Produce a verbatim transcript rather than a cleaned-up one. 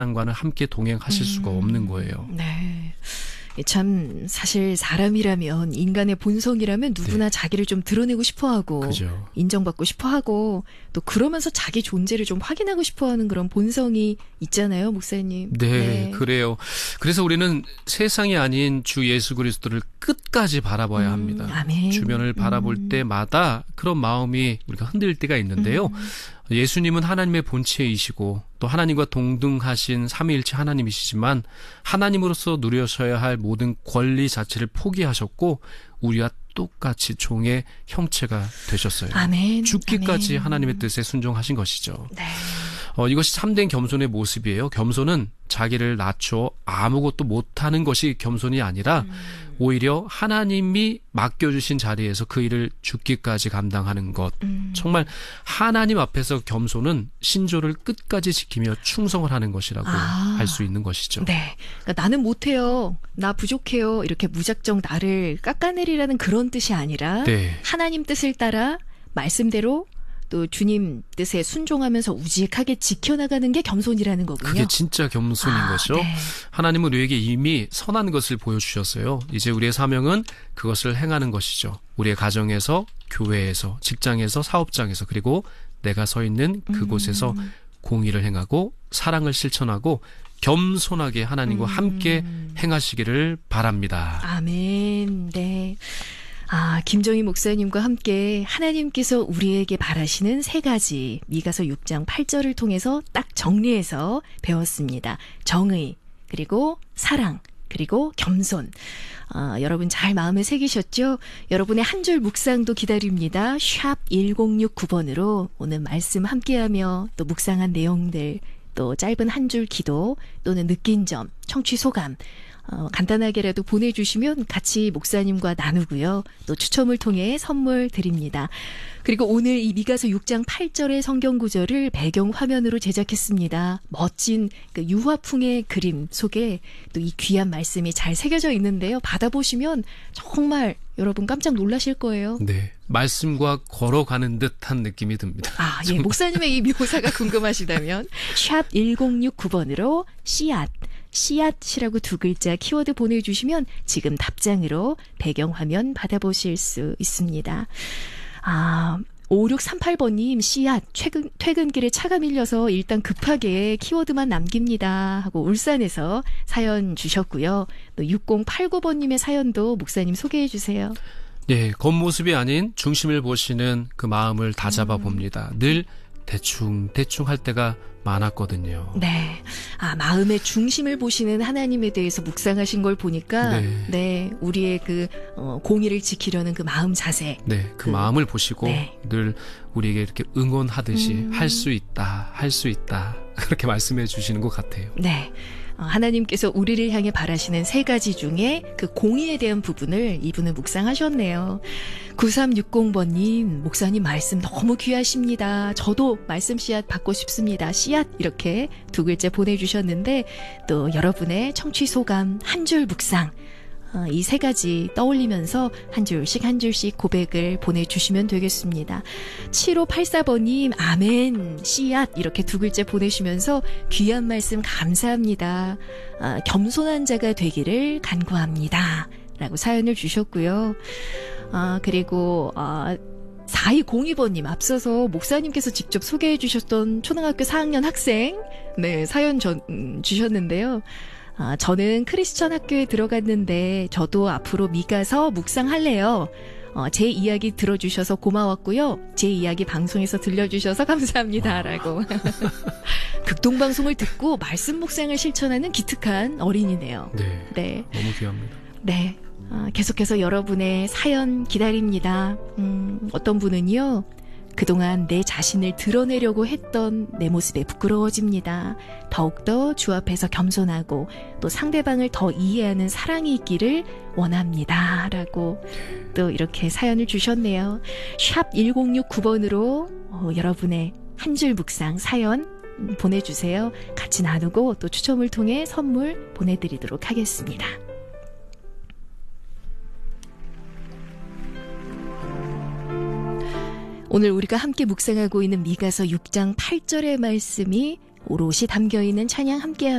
사랑과는 함께 동행하실 음, 수가 없는 거예요. 네. 참 사실 사람이라면 인간의 본성이라면 누구나 네. 자기를 좀 드러내고 싶어하고 그죠. 인정받고 싶어하고 또 그러면서 자기 존재를 좀 확인하고 싶어하는 그런 본성이 있잖아요, 목사님. 네, 네. 그래요. 그래서 우리는 세상이 아닌 주 예수 그리스도를 끝까지 바라봐야 음, 합니다. 아멘. 주변을 바라볼 음. 때마다 그런 마음이 우리가 흔들릴 때가 있는데요. 음. 예수님은 하나님의 본체이시고 또 하나님과 동등하신 삼위일체 하나님이시지만 하나님으로서 누려셔야 할 모든 권리 자체를 포기하셨고 우리와 똑같이 종의 형체가 되셨어요. 아멘. 죽기까지 아멘. 하나님의 뜻에 순종하신 것이죠. 네. 어, 이것이 참된 겸손의 모습이에요. 겸손은 자기를 낮춰 아무것도 못하는 것이 겸손이 아니라 음. 오히려 하나님이 맡겨주신 자리에서 그 일을 죽기까지 감당하는 것. 음. 정말 하나님 앞에서 겸손은 신조를 끝까지 지키며 충성을 하는 것이라고 아. 할 수 있는 것이죠. 네. 그러니까 나는 못해요. 나 부족해요. 이렇게 무작정 나를 깎아내리라는 그런 뜻이 아니라 네. 하나님 뜻을 따라 말씀대로 또 주님 뜻에 순종하면서 우직하게 지켜나가는 게 겸손이라는 거군요. 그게 진짜 겸손인 아, 것이죠. 네. 하나님은 우리에게 이미 선한 것을 보여주셨어요. 이제 우리의 사명은 그것을 행하는 것이죠. 우리의 가정에서, 교회에서, 직장에서, 사업장에서 그리고 내가 서 있는 그곳에서 음. 공의를 행하고 사랑을 실천하고 겸손하게 하나님과 음. 함께 행하시기를 바랍니다. 아멘. 네. 아, 김정희 목사님과 함께 하나님께서 우리에게 바라시는 세 가지 미가서 육 장 팔 절을 통해서 딱 정리해서 배웠습니다. 정의, 그리고 사랑, 그리고 겸손. 아, 여러분 잘 마음에 새기셨죠? 여러분의 한 줄 묵상도 기다립니다. 샵 일공육구 번으로 오늘 말씀 함께하며 또 묵상한 내용들, 또 짧은 한 줄 기도 또는 느낀 점, 청취 소감 어, 간단하게라도 보내주시면 같이 목사님과 나누고요. 또 추첨을 통해 선물 드립니다. 그리고 오늘 이 미가서 육 장 팔 절의 성경 구절을 배경 화면으로 제작했습니다. 멋진 그 유화풍의 그림 속에 또 이 귀한 말씀이 잘 새겨져 있는데요. 받아보시면 정말 여러분 깜짝 놀라실 거예요. 네, 말씀과 걸어가는 듯한 느낌이 듭니다. 아, 예, 목사님의 이 묘사가 궁금하시다면 샵 일공육구 번으로 씨앗, 씨앗이라고 두 글자 키워드 보내주시면 지금 답장으로 배경화면 받아보실 수 있습니다. 아, 오육삼팔 번님 씨앗 퇴근, 퇴근길에 차가 밀려서 일단 급하게 키워드만 남깁니다 하고 울산에서 사연 주셨고요. 또 육공팔구 번님의 사연도 목사님 소개해 주세요. 네, 겉모습이 아닌 중심을 보시는 그 마음을 다 잡아봅니다. 늘 대충 대충 할 때가 많았거든요. 네. 아, 마음의 중심을 보시는 하나님에 대해서 묵상하신 걸 보니까 네. 네, 우리의 그 어, 공의를 지키려는 그 마음 자세. 네, 그, 그, 마음을 보시고 네. 늘 우리에게 이렇게 응원하듯이 음. 할 수 있다, 할 수 있다 그렇게 말씀해 주시는 것 같아요. 네. 어, 하나님께서 우리를 향해 바라시는 세 가지 중에 그 공의에 대한 부분을 이분은 묵상하셨네요. 구삼육공 번님, 목사님 말씀 너무 귀하십니다. 저도 말씀 씨앗 받고 싶습니다. 씨앗 이렇게 두 글자 보내주셨는데 또 여러분의 청취 소감 한 줄 묵상 어, 이 세 가지 떠올리면서 한 줄씩 한 줄씩 고백을 보내주시면 되겠습니다. 칠오팔사 번님 아멘 씨앗 이렇게 두 글자 보내시면서 귀한 말씀 감사합니다. 아, 겸손한 자가 되기를 간구합니다 라고 사연을 주셨고요. 아, 그리고 아, 사이공이 번님 앞서서 목사님께서 직접 소개해 주셨던 초등학교 사 학년 학생 네 사연 전, 음, 주셨는데요. 아, 저는 크리스천 학교에 들어갔는데 저도 앞으로 미가서 묵상할래요. 어, 제 이야기 들어주셔서 고마웠고요. 제 이야기 방송에서 들려주셔서 감사합니다. 라고. 극동방송을 듣고 말씀 묵상을 실천하는 기특한 어린이네요. 네, 네. 너무 귀합니다. 네. 아, 계속해서 여러분의 사연 기다립니다. 음, 어떤 분은요. 그동안 내 자신을 드러내려고 했던 내 모습에 부끄러워집니다. 더욱더 주 앞에서 겸손하고 또 상대방을 더 이해하는 사랑이 있기를 원합니다. 라고 또 이렇게 사연을 주셨네요. 샵 일공육구 번으로 어, 여러분의 한 줄 묵상 사연 보내주세요. 같이 나누고 또 추첨을 통해 선물 보내드리도록 하겠습니다. 오늘 우리가 함께 묵상하고 있는 미가서 육 장 팔 절의 말씀이 오롯이 담겨있는 찬양 함께합니다.